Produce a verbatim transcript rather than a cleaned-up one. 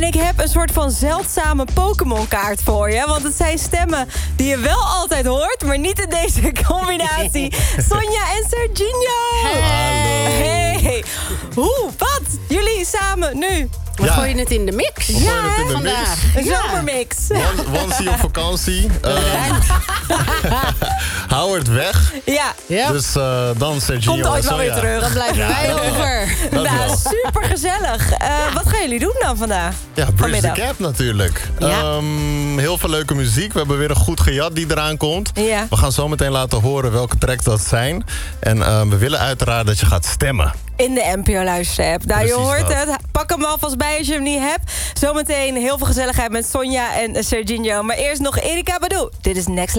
En ik heb een soort van zeldzame Pokémon-kaart voor je. Want het zijn stemmen die je wel altijd hoort, maar niet in deze combinatie. Sonja en Serginho. Hey. Hey. Hoe? Wat? Jullie samen nu? We Ja. gooien het in de mix. We gooien het in de vandaag. Een Ja. zomermix. One- Onesie op vakantie. Uh, hou het weg. Ja, Ja. Dus uh, dan Sergio komt ooit en wel weer Sonja. terug. Dan blijven wij over. Dat Nou, wel. super gezellig. wat gaan jullie doen dan vandaag? Ja, Bridge the Vanmiddag. Gap natuurlijk. Ja. Ehm, heel veel leuke muziek. We hebben weer een goed gejat die eraan komt. Ja. We gaan zo meteen laten horen welke tracks dat zijn. En ehm, we willen uiteraard dat je gaat stemmen. In de N P O-luister-app. Nou, je Precies hoort dat. het. Pak hem alvast bij als je hem niet hebt. Zometeen heel veel gezelligheid met Sonja en Serginho. Maar eerst nog Erykah Badu. Dit is Next